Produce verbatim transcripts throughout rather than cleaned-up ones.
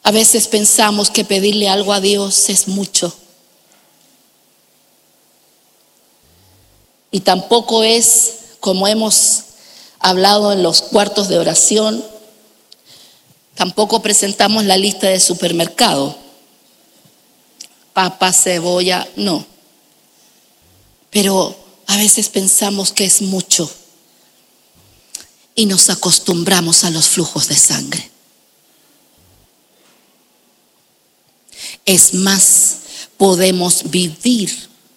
A veces pensamos que pedirle algo a Dios es mucho. Y tampoco es, como hemos hablado en los cuartos de oración, tampoco presentamos la lista de supermercado. Papa, cebolla, no. Pero a veces pensamos que es mucho y nos acostumbramos a los flujos de sangre. Es más, podemos vivir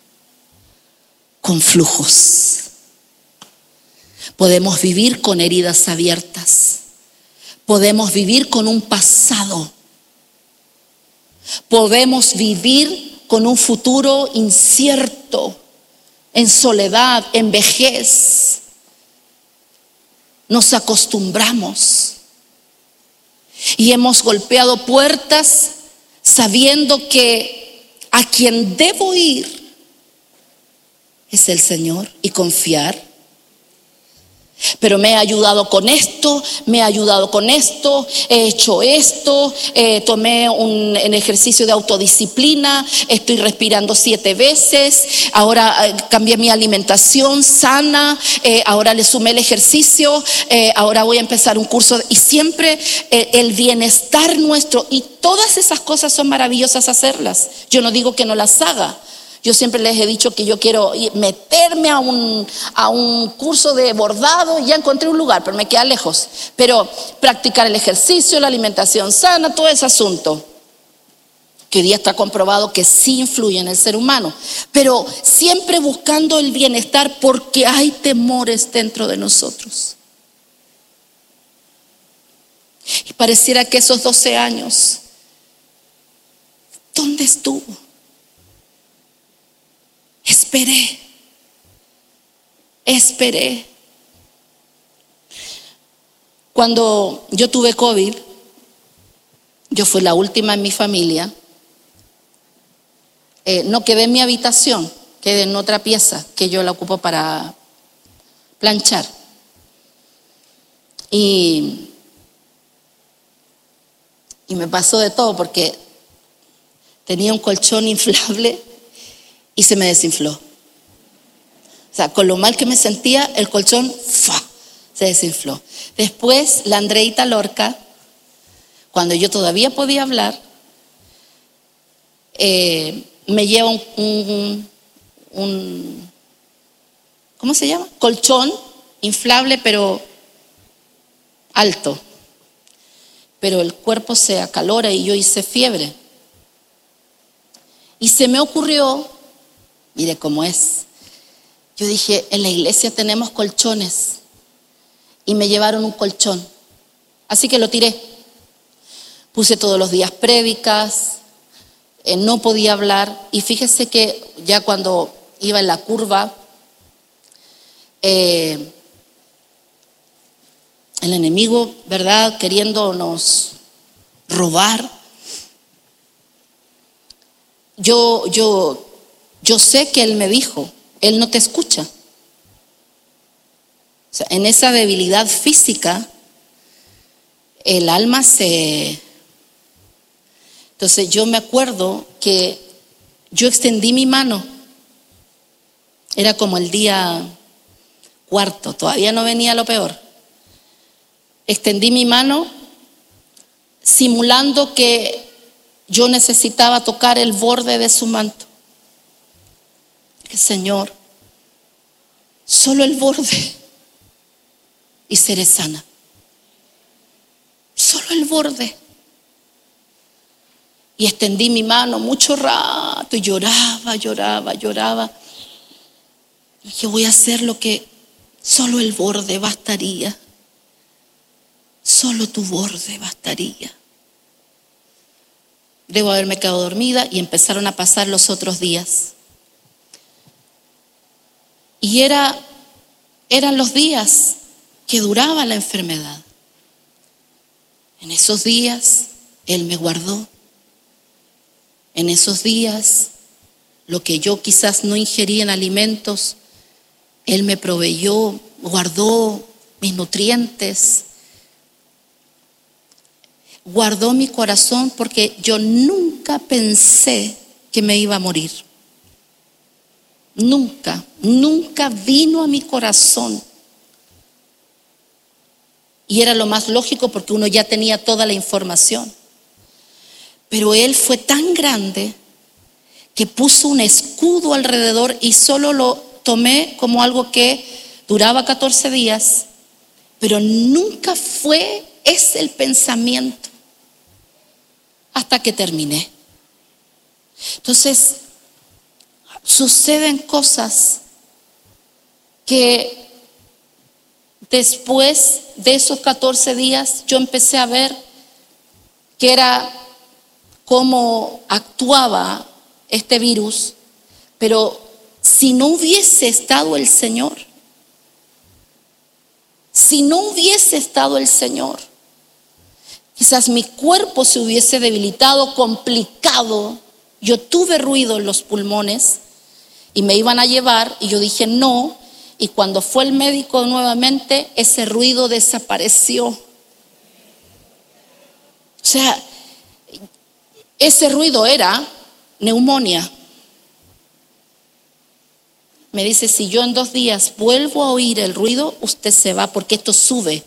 con flujos. Podemos vivir con heridas abiertas. Podemos vivir con un pasado. Podemos vivir con un futuro incierto, en soledad, en vejez. Nos acostumbramos y hemos golpeado puertas sabiendo que a quien debo ir es el Señor y confiar. Pero me ha ayudado con esto, me ha ayudado con esto, he hecho esto, eh, tomé un, un ejercicio de autodisciplina, estoy respirando siete veces, ahora eh, cambié mi alimentación sana, eh, ahora le sumé el ejercicio, eh, ahora voy a empezar un curso y siempre eh, el bienestar nuestro, y todas esas cosas son maravillosas hacerlas. Yo no digo que no las haga. Yo siempre les he dicho que yo quiero meterme a un, a un curso de bordado. Ya encontré un lugar, pero me queda lejos. Pero practicar el ejercicio, la alimentación sana, todo ese asunto, que hoy día está comprobado que sí influye en el ser humano. Pero siempre buscando el bienestar, porque hay temores dentro de nosotros. Y pareciera que esos doce años, ¿dónde estuvo? Esperé, esperé. Cuando yo tuve COVID, yo fui la última en mi familia. Eh, no quedé en mi habitación, quedé en otra pieza que yo la ocupo para planchar. Y, y me pasó de todo porque tenía un colchón inflable y se me desinfló. O sea, con lo mal que me sentía, el colchón ¡fua!, se desinfló. Después, la Andreita Lorca, cuando yo todavía podía hablar, eh, me lleva un, un, un, ¿cómo se llama? Colchón inflable, pero alto. Pero el cuerpo se acalora y yo hice fiebre. Y se me ocurrió, mire cómo es. Yo dije, en la iglesia tenemos colchones. Y me llevaron un colchón. Así que lo tiré. Puse todos los días prédicas. Eh, no podía hablar. Y fíjese que ya cuando iba en la curva, eh, el enemigo, ¿verdad?, queriéndonos robar. Yo, yo, yo sé que Él me dijo, Él no te escucha. O sea, en esa debilidad física, el alma se... Entonces yo me acuerdo que yo extendí mi mano. Era como el día cuarto, todavía no venía lo peor. Extendí mi mano simulando que yo necesitaba tocar el borde de su manto. Señor, solo el borde y seré sana. Solo el borde. Y extendí mi mano mucho rato y lloraba, lloraba, lloraba. Y dije, voy a hacer lo que solo el borde bastaría. Solo tu borde bastaría. Debo haberme quedado dormida y empezaron a pasar los otros días. Y era, eran los días que duraba la enfermedad. En esos días Él me guardó. En esos días, lo que yo quizás no ingerí en alimentos, Él me proveyó, guardó mis nutrientes. guardó mi corazón porque yo nunca pensé que me iba a morir. Nunca, nunca vino a mi corazón. Y era lo más lógico porque uno ya tenía toda la información. Pero Él fue tan grande que puso un escudo alrededor y solo lo tomé como algo que duraba catorce días, pero nunca fue ese el pensamiento hasta que terminé. Entonces, suceden cosas que después de esos catorce días yo empecé a ver que era cómo actuaba este virus, pero si no hubiese estado el Señor, si no hubiese estado el Señor, quizás mi cuerpo se hubiese debilitado, complicado. Yo tuve ruido en los pulmones y me iban a llevar y yo dije no, y cuando fue el médico nuevamente, ese ruido desapareció. O sea, ese ruido era neumonía. Me dice, si yo en dos días vuelvo a oír el ruido, usted se va porque esto sube.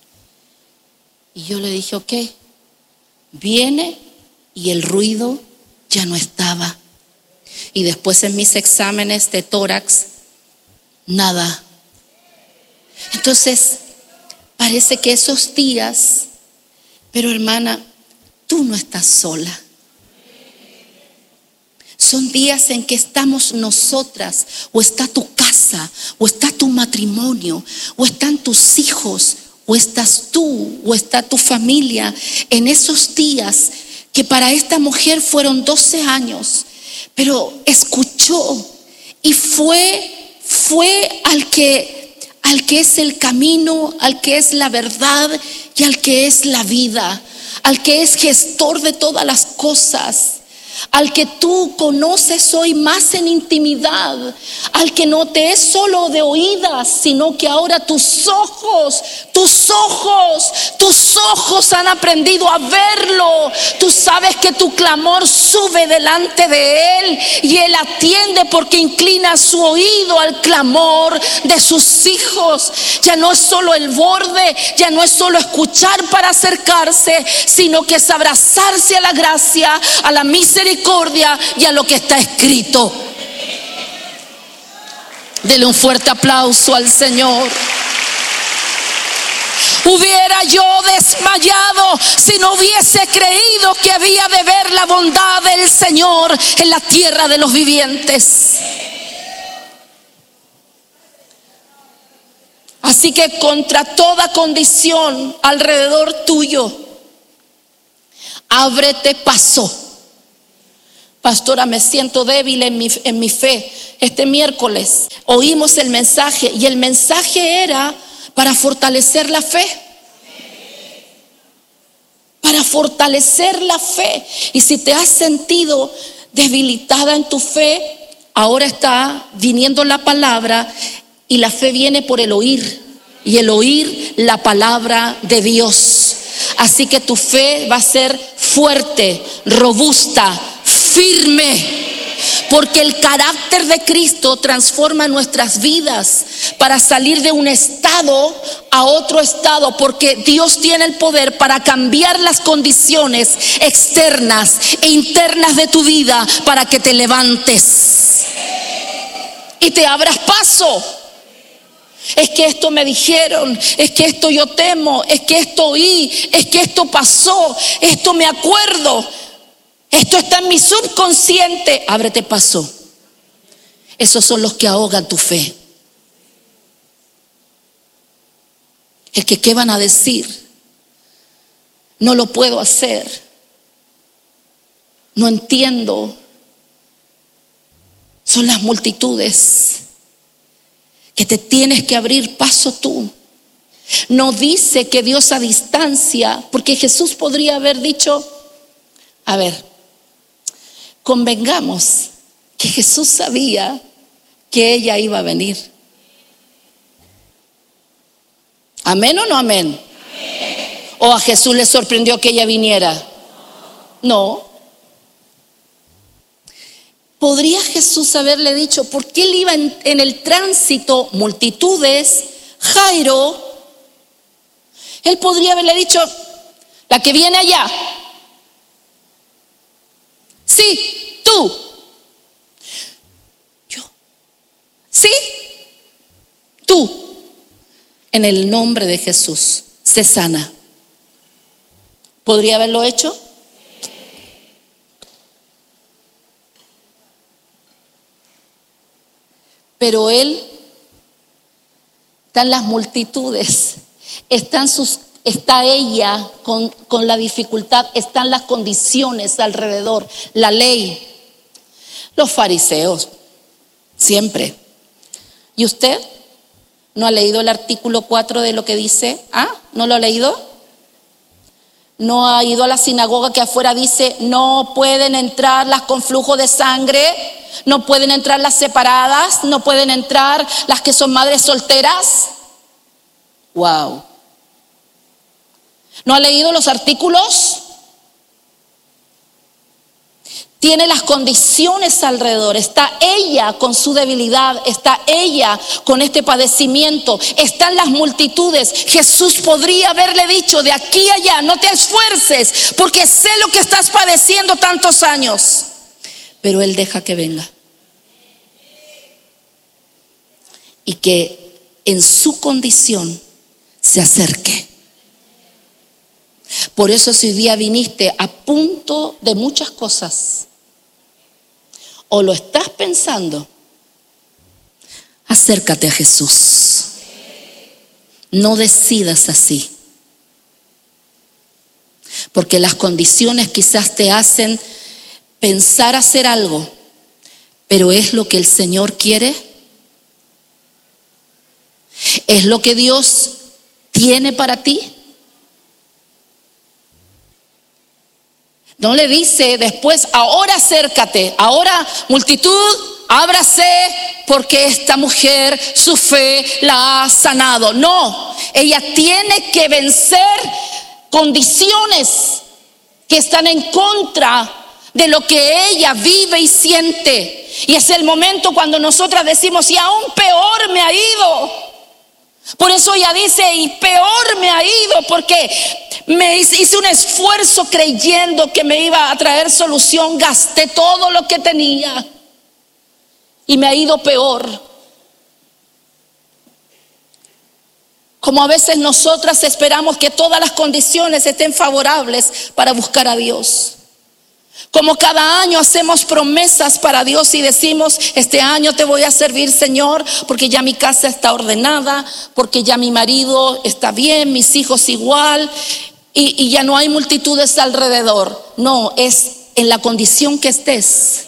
Y yo le dije, ok, viene y el ruido ya no estaba. Y después en mis exámenes de tórax, nada. Entonces, parece que esos días, pero hermana, tú no estás sola. Son días en que estamos nosotras, o está tu casa, o está tu matrimonio, o están tus hijos, o estás tú, o está tu familia. En esos días que para esta mujer fueron doce años, pero escuchó y fue, fue al que, al que es el camino, al que es la verdad y al que es la vida, al que es gestor de todas las cosas, al que tú conoces hoy más en intimidad, al que no te es solo de oídas, sino que ahora tus ojos, tus ojos, tus ojos han aprendido a verlo. Tú sabes que tu clamor sube delante de Él y Él atiende porque inclina su oído al clamor de sus hijos. Ya no es solo el borde, ya no es solo escuchar para acercarse, sino que es abrazarse a la gracia, a la misericordia y a lo que está escrito. Dele un fuerte aplauso al Señor. Hubiera yo desmayado si no hubiese creído que había de ver la bondad del Señor en la tierra de los vivientes. Así que contra toda condición alrededor tuyo, ábrete paso. Pastora, me siento débil en mi, en mi fe. Este miércoles oímos el mensaje y el mensaje era para fortalecer la fe. Para fortalecer la fe. Y si te has sentido debilitada en tu fe, ahora está viniendo la palabra y la fe viene por el oír. Y el oír la palabra de Dios. Así que tu fe va a ser fuerte, robusta, firme, porque el carácter de Cristo transforma nuestras vidas para salir de un estado a otro estado, porque Dios tiene el poder para cambiar las condiciones externas e internas de tu vida para que te levantes y te abras paso. Es que esto me dijeron, es que esto yo temo, es que esto oí, es que esto pasó, esto me acuerdo. Esto está en mi subconsciente. Ábrete paso. Esos son los que ahogan tu fe. El que qué van a decir. No lo puedo hacer. No entiendo. Son las multitudes que te tienes que abrir paso tú. No dice que Dios a distancia, porque Jesús podría haber dicho, a ver, convengamos que Jesús sabía que ella iba a venir. ¿Amén o no amén? Amén. ¿O a Jesús le sorprendió que ella viniera? No. ¿Podría Jesús haberle dicho, porque él iba en, en el tránsito, multitudes, Jairo? Él podría haberle dicho, la que viene allá. Sí, tú. Yo. Sí, tú. En el nombre de Jesús, se sana. ¿Podría haberlo hecho? Pero él, están las multitudes, están sus, está ella con, con la dificultad, están las condiciones alrededor, la ley, los fariseos, siempre. ¿Y usted no ha leído el artículo cuatro de lo que dice? ¿Ah? ¿No lo ha leído? ¿No ha ido a la sinagoga que afuera dice, no pueden entrar las con flujo de sangre? No pueden entrar las separadas, no pueden entrar las que son madres solteras. Wow. ¿No ha leído los artículos? Tiene las condiciones alrededor. Está ella con su debilidad, está ella con este padecimiento, están las multitudes. Jesús podría haberle dicho, de aquí a allá, no te esfuerces, porque sé lo que estás padeciendo tantos años. Pero él deja que venga. Y que en su condición se acerque. Por eso si hoy día viniste a punto de muchas cosas, o lo estás pensando, acércate a Jesús. No decidas así. Porque las condiciones quizás te hacen pensar hacer algo, pero ¿es lo que el Señor quiere? ¿Es lo que Dios tiene para ti? No le dice después, ahora acércate, ahora multitud, ábrase, porque esta mujer su fe la ha sanado. No, ella tiene que vencer condiciones que están en contra de lo que ella vive y siente. Y es el momento cuando nosotras decimos, y aún peor me ha ido. Por eso ella dice, y peor me ha ido, porque me hice un esfuerzo creyendo que me iba a traer solución. Gasté todo lo que tenía y me ha ido peor. Como a veces nosotras esperamos que todas las condiciones estén favorables para buscar a Dios. Como cada año hacemos promesas para Dios y decimos, este año te voy a servir, Señor, porque ya mi casa está ordenada, porque ya mi marido está bien, mis hijos igual, y, y ya no hay multitudes alrededor. No, es en la condición que estés.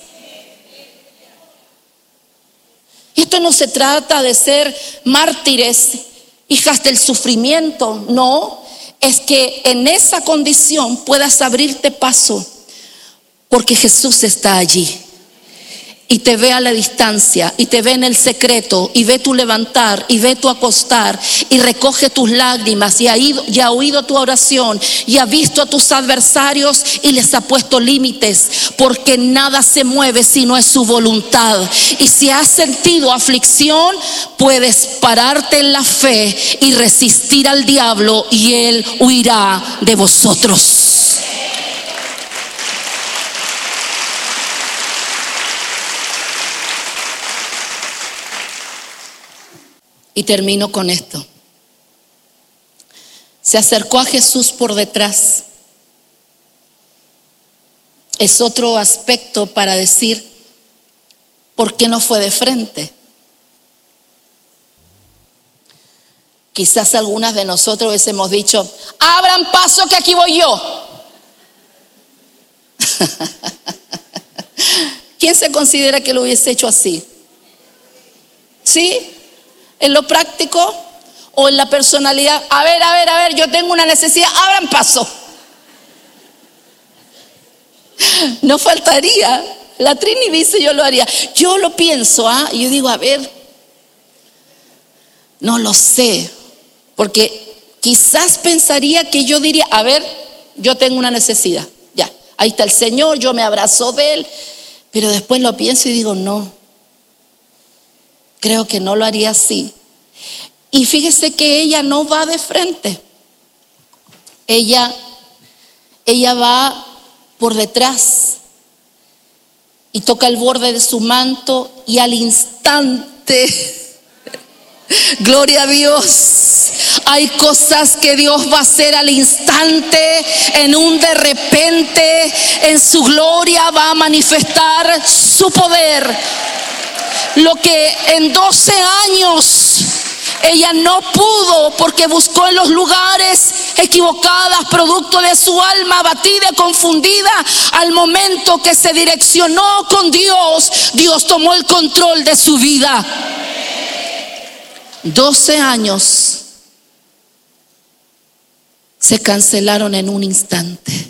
Esto no se trata de ser mártires, hijas del sufrimiento. No, es que en esa condición puedas abrirte paso. Porque Jesús está allí y te ve a la distancia y te ve en el secreto y ve tu levantar y ve tu acostar y recoge tus lágrimas y ha, ido, y ha oído tu oración y ha visto a tus adversarios y les ha puesto límites, porque nada se mueve si no es su voluntad. Y si has sentido aflicción, puedes pararte en la fe y resistir al diablo y él huirá de vosotros. Y termino con esto. Se acercó a Jesús por detrás. Es otro aspecto para decir, ¿por qué no fue de frente? Quizás algunas de nosotros hubiésemos dicho, abran paso que aquí voy yo. ¿Quién se considera que lo hubiese hecho así? ¿Sí? ¿En lo práctico o en la personalidad? A ver, a ver, a ver, yo tengo una necesidad, abran paso. No faltaría. La Trini dice, yo lo haría. Yo lo pienso, ¿ah? Y yo digo, a ver, no lo sé, porque quizás pensaría que yo diría, a ver, yo tengo una necesidad, ya, ahí está el Señor, yo me abrazo de Él, pero después lo pienso y digo, no, creo que no lo haría así. Y fíjese que ella no va de frente, ella, ella va por detrás y toca el borde de su manto y al instante, gloria a Dios, hay cosas que Dios va a hacer al instante, en un de repente, en su gloria va a manifestar su poder. Lo que en doce años ella no pudo porque buscó en los lugares equivocados, producto de su alma abatida, confundida, al momento que se direccionó con Dios, Dios tomó el control de su vida. doce años se cancelaron en un instante.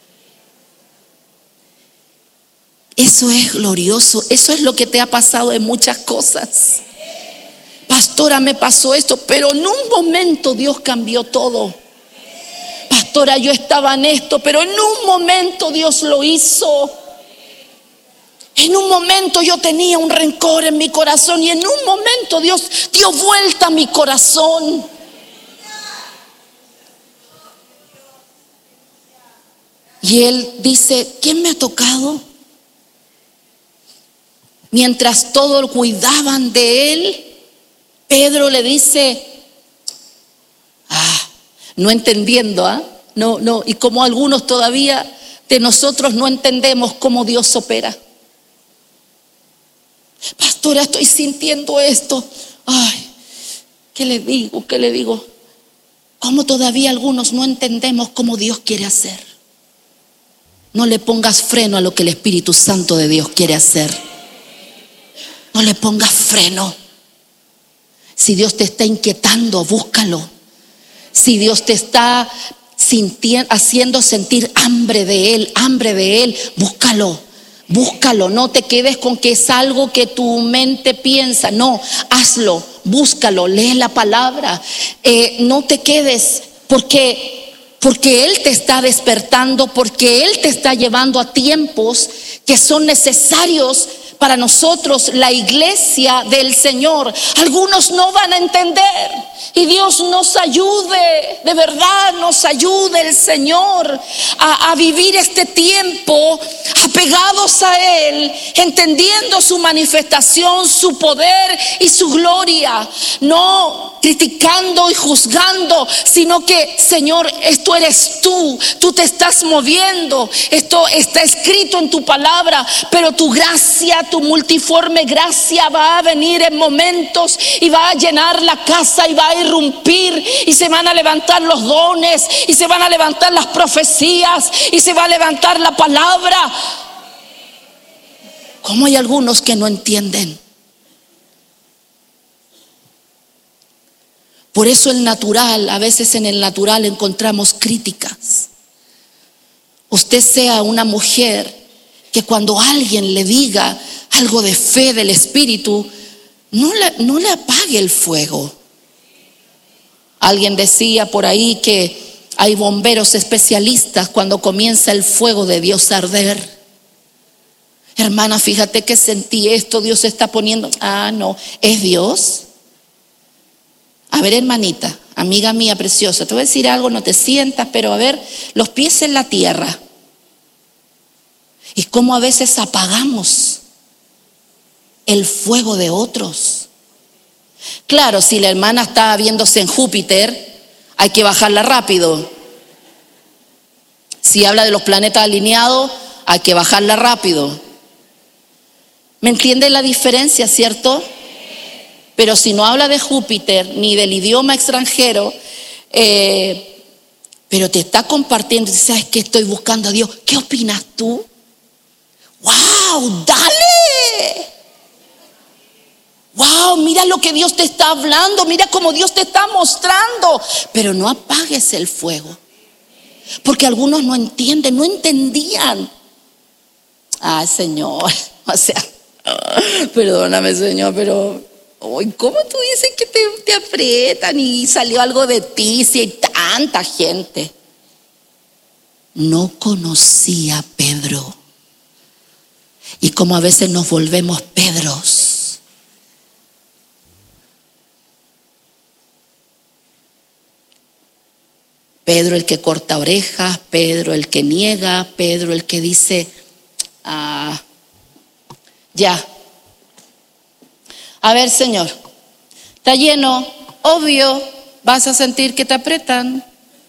Eso es glorioso. Eso es lo que te ha pasado en muchas cosas. Pastora, me pasó esto, pero en un momento Dios cambió todo. Pastora, yo estaba en esto, pero en un momento Dios lo hizo. En un momento yo tenía un rencor en mi corazón y en un momento Dios dio vuelta a mi corazón. Y él dice, ¿quién me ha tocado? Mientras todos cuidaban de él, Pedro le dice, ah, no entendiendo, ¿ah? No, no, y como algunos todavía de nosotros no entendemos cómo Dios opera. Pastora, estoy sintiendo esto. Ay, ¿qué le digo? ¿Qué le digo? ¿Cómo todavía algunos no entendemos cómo Dios quiere hacer? No le pongas freno a lo que el Espíritu Santo de Dios quiere hacer. No le pongas freno. Si Dios te está inquietando, búscalo. Si Dios te está sintiendo, haciendo sentir hambre de Él, hambre de Él, búscalo. Búscalo, no te quedes con que es algo que tu mente piensa. No, hazlo, búscalo, lee la palabra. Eh, no te quedes porque... Porque Él te está despertando, porque Él te está llevando a tiempos que son necesarios para nosotros, la iglesia del Señor. Algunos no van a entender y Dios nos ayude, de verdad nos ayude el Señor a, a vivir este tiempo apegados a Él, entendiendo su manifestación, su poder y su gloria, no criticando y juzgando, sino que, Señor, esto eres tú, tú te estás moviendo, esto está escrito en tu palabra, pero tu gracia, tu multiforme gracia va a venir en momentos y va a llenar la casa y va a irrumpir y se van a levantar los dones y se van a levantar las profecías y se va a levantar la palabra. ¿Cómo hay algunos que no entienden? Por eso el natural, a veces en el natural encontramos críticas. Usted sea una mujer que cuando alguien le diga algo de fe del Espíritu, no le, no le apague el fuego. Alguien decía por ahí que hay bomberos especialistas cuando comienza el fuego de Dios a arder. Hermana, fíjate que sentí esto, Dios está poniendo. Ah, no, ¿es Dios? A ver, hermanita, amiga mía preciosa, te voy a decir algo, no te sientas, pero a ver, los pies en la tierra. Y cómo a veces apagamos el fuego de otros. Claro, si la hermana está viéndose en Júpiter, hay que bajarla rápido. Si habla de los planetas alineados, hay que bajarla rápido. ¿Me entiende la diferencia, cierto? Pero si no habla de Júpiter ni del idioma extranjero, eh, pero te está compartiendo, ¿sabes qué? Estoy buscando a Dios. ¿Qué opinas tú? ¡Wow! ¡Dale! ¡Wow! Mira lo que Dios te está hablando, mira cómo Dios te está mostrando. Pero no apagues el fuego, porque algunos no entienden, no entendían. Ay, Señor, o sea, perdóname, Señor, pero... ¿cómo tú dices que te, te aprietan y salió algo de ti? Si está, tanta gente. No conocía a Pedro. Y como a veces nos volvemos Pedros. Pedro el que corta orejas, Pedro el que niega, Pedro el que dice, ah, ya. A ver, Señor, está lleno, obvio, vas a sentir que te apretan.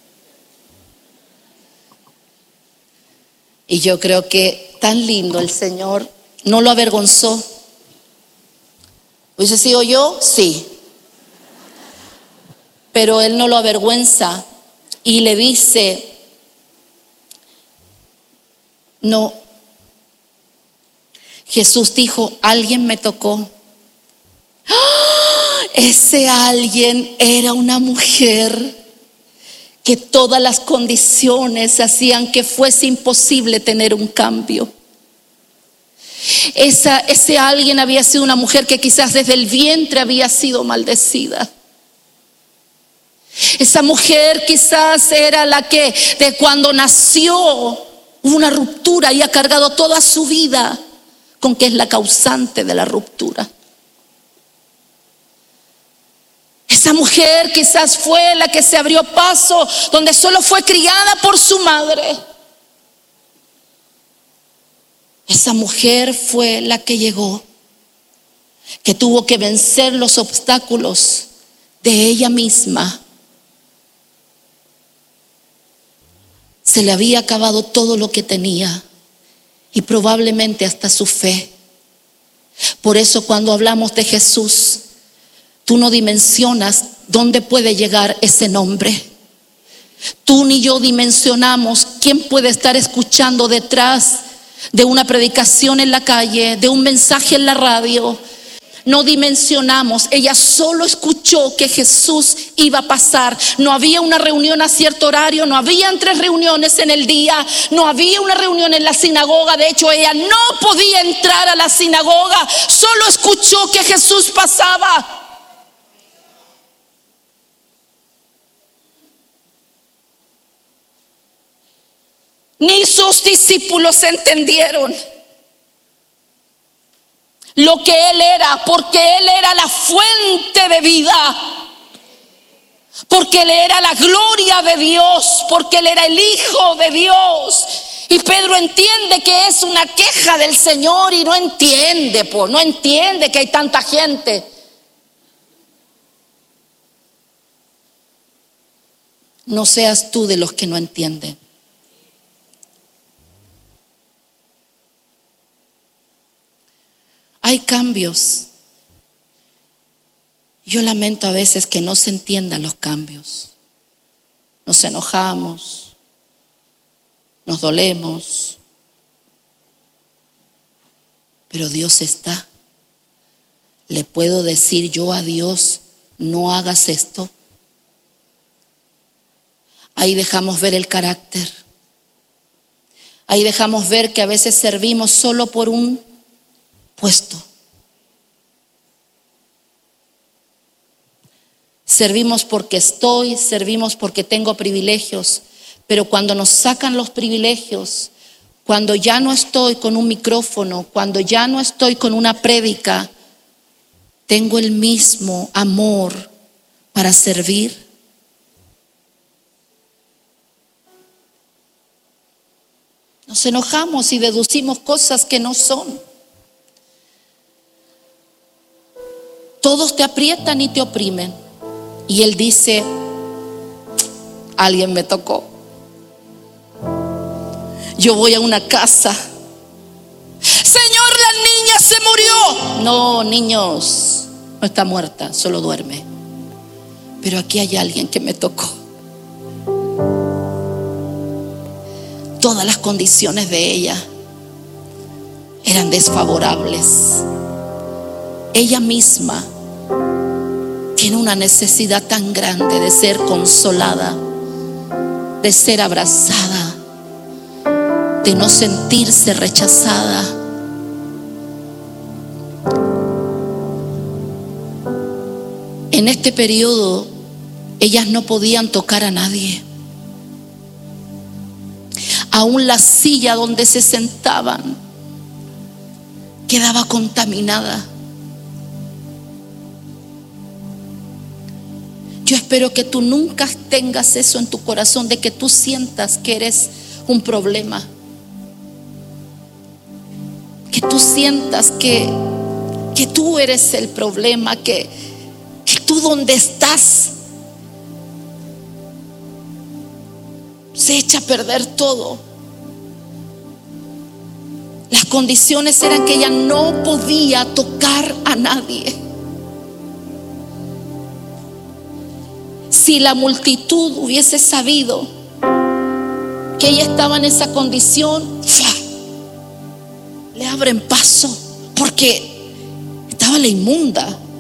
Y yo creo que tan lindo el Señor, no lo avergonzó. ¿Hubiese sido yo? Sí. Pero Él no lo avergüenza y le dice, no. Jesús dijo, alguien me tocó. ¡Ah! Ese alguien era una mujer que todas las condiciones hacían que fuese imposible tener un cambio. Esa, ese alguien había sido una mujer que quizás desde el vientre había sido maldecida. Esa mujer quizás era la que de cuando nació hubo una ruptura y ha cargado toda su vida con que es la causante de la ruptura. Esa mujer quizás fue la que se abrió paso donde solo fue criada por su madre. Esa mujer fue la que llegó, que tuvo que vencer los obstáculos de ella misma. Se le había acabado todo lo que tenía y probablemente hasta su fe. Por eso cuando hablamos de Jesús, tú no dimensionas dónde puede llegar ese nombre. Tú ni yo dimensionamos quién puede estar escuchando detrás de una predicación en la calle, de un mensaje en la radio. No dimensionamos, ella solo escuchó que Jesús iba a pasar. No había una reunión a cierto horario, no habían tres reuniones en el día, no había una reunión en la sinagoga. De hecho, ella no podía entrar a la sinagoga, solo escuchó que Jesús pasaba. Ni sus discípulos entendieron lo que Él era, porque Él era la fuente de vida, porque Él era la gloria de Dios, porque Él era el Hijo de Dios. Y Pedro entiende que es una queja del Señor y no entiende, pues, no entiende que hay tanta gente. No seas tú de los que no entienden. Hay cambios. Yo lamento a veces que no se entiendan los cambios. Nos enojamos, nos dolemos, pero Dios está. ¿Le puedo decir yo a Dios, no hagas esto? Ahí dejamos ver el carácter. Ahí dejamos ver que a veces servimos solo por un puesto. Servimos porque estoy, servimos porque tengo privilegios, pero cuando nos sacan los privilegios, cuando ya no estoy con un micrófono, cuando ya no estoy con una prédica, tengo el mismo amor para servir. Nos enojamos y deducimos cosas que no son. Todos te aprietan y te oprimen. Y Él dice, alguien me tocó. Yo voy a una casa. Señor, la niña se murió. No, niños, no está muerta, solo duerme. Pero aquí hay alguien que me tocó. Todas las condiciones de ella eran desfavorables. Ella misma tiene una necesidad tan grande de ser consolada, de ser abrazada, de no sentirse rechazada. En este periodo ellas no podían tocar a nadie. Aún la silla donde se sentaban quedaba contaminada. Yo espero que tú nunca tengas eso en tu corazón, de que tú sientas que eres un problema, que tú sientas que, que tú eres el problema, que, que tú donde estás se echa a perder todo. Las condiciones eran que ella no podía tocar a nadie. Si la multitud hubiese sabido que ella estaba en esa condición, ¡fua!, le abren paso, porque estaba la inmunda.